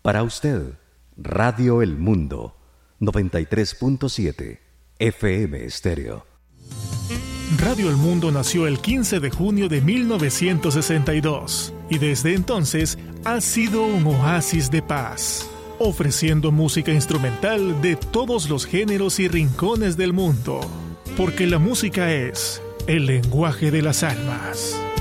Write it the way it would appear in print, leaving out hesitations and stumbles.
Para usted, Radio El Mundo, 93.7 FM Estéreo. Radio El Mundo nació el 15 de junio de 1962 y desde entonces ha sido un oasis de paz, ofreciendo música instrumental de todos los géneros y rincones del mundo, porque la música es el lenguaje de las almas.